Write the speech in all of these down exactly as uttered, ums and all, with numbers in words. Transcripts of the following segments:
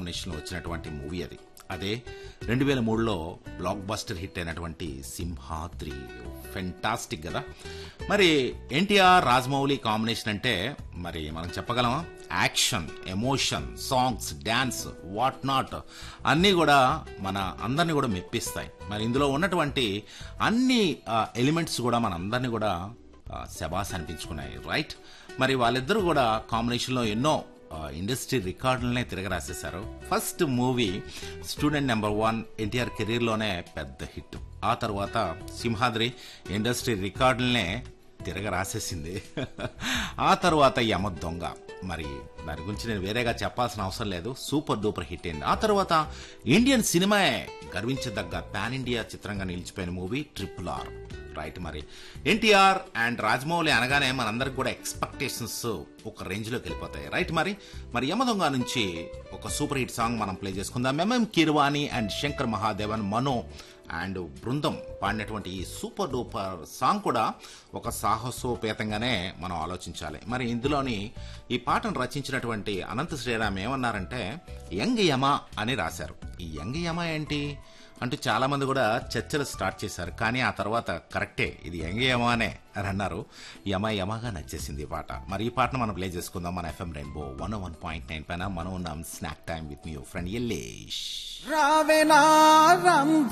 కాంబినేషన్లో వచ్చినటువంటి మూవీ అది. అదే రెండు వేల మూడులో బ్లాక్ బస్టర్ హిట్ అయినటువంటి సింహాద్రి. ఫెంటాస్టిక్ కదా. మరి ఎన్టీఆర్ రాజమౌళి కాంబినేషన్ అంటే మరి మనం చెప్పగలమా? Action, emotion, songs, dance, what not అన్నీ కూడా మన అందరినీ కూడా మెప్పిస్తాయి. మరి ఇందులో ఉన్నటువంటి అన్ని ఎలిమెంట్స్ కూడా మన అందరినీ కూడా శబాస్ అనిపించుకున్నాయి, రైట్? మరి వాళ్ళిద్దరూ కూడా కాంబినేషన్లో ఎన్నో industry రికార్డులనే తిరగరాసేశారు. First movie student number one NTR కెరీర్లోనే పెద్ద హిట్. ఆ తర్వాత సింహాద్రి ఇండస్ట్రీ రికార్డులనే తిరగరాసేసింది. ఆ తర్వాత యమ దొంగ, మరి దాని గురించి నేను వేరేగా చెప్పాల్సిన అవసరం లేదు, సూపర్ డూపర్ హిట్ అయింది. ఆ తర్వాత ఇండియన్ సినిమాయే గర్వించదగ్గ పాన్ ఇండియా చిత్రంగా నిలిచిపోయిన మూవీ ట్రిపుల్ ఆర్, రైట్? మరి ఎన్టీఆర్ అండ్ రాజమౌళి అనగానే మనందరికి కూడా ఎక్స్పెక్టేషన్స్ ఒక రేంజ్ లోకి వెళ్ళిపోతాయి, రైట్? మరి మరి యమదొంగ నుంచి ఒక సూపర్ హిట్ సాంగ్ మనం ప్లే చేసుకుందాం. MM Keeravani and Shankar Mahadevan, Mano and బృందం పాడినటువంటి ఈ సూపర్ డూపర్ సాంగ్ కూడా ఒక సాహసోపేతంగానే మనం ఆలోచించాలి. మరి ఇందులోని ఈ పాటను రచించినటువంటి అనంత శ్రీరామ్ ఏమన్నారంటే యంగ్ యమ అని రాశారు. ఈ యంగ్ యమ ఏంటి అంటూ చాలా మంది కూడా చర్చలు స్టార్ట్ చేశారు. కానీ ఆ తర్వాత కరెక్టే, ఇది యంగ్ యమానే అని అన్నారు. యమ యమగా నచ్చేసింది ఈ పాట. మరి ఈ పాటను మనం ప్లే చేసుకుందాం మన FM rainbow one one point nine పైన. మనం ఉన్నాం snack time with me friend Yellesh. రావెనారంభ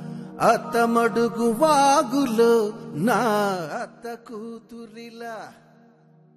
అతమడుగు వాగులో నా అత్త కూతురిలా